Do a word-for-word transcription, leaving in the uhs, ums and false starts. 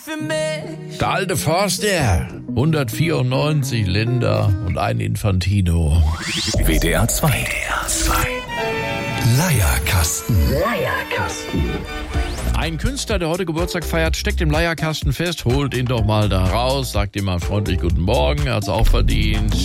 für mich. Der alte Forster, hundertvierundneunzig Länder und ein Infantino. W D R zwei. W D R zwei. Leierkasten. Leierkasten. Ein Künstler, der heute Geburtstag feiert, steckt im Leierkasten fest, holt ihn doch mal da raus, sagt ihm mal freundlich guten Morgen, er hat's auch verdient.